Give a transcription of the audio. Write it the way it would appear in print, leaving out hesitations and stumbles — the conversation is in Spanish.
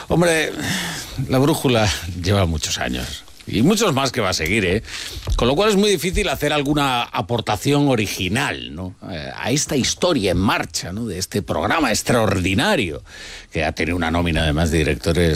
Hombre, la brújula lleva muchos años. Y muchos más que va a seguir, ¿eh? Con lo cual es muy difícil hacer alguna aportación original, ¿no? A esta historia en marcha, ¿no? De este programa extraordinario, que ha tenido una nómina además de directores